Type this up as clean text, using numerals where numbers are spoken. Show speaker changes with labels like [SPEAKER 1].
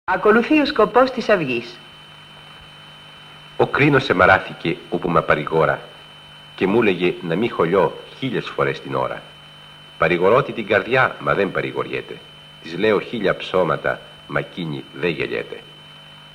[SPEAKER 1] Ακολουθεί ο σκοπός της αυγής.
[SPEAKER 2] Ο κρίνος εμαράθηκε όπου με παρηγόρα και μου έλεγε να μη χωλιώ 1000 φορές την ώρα. Παρηγορώτη την καρδιά, μα δεν παρηγοριέται. Της λέω 1000 ψώματα, μα εκείνη δεν γελιέται.